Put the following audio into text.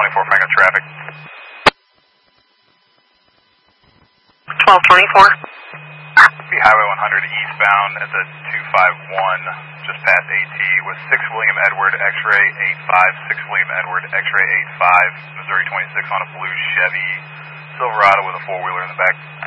Franklin traffic. 1224. Be Highway 100 eastbound at the 251, just past AT, with 6 William Edward, X-ray 85, 6 William Edward, X-ray 85, Missouri 26 on a blue Chevy Silverado with a 4-wheeler in the back.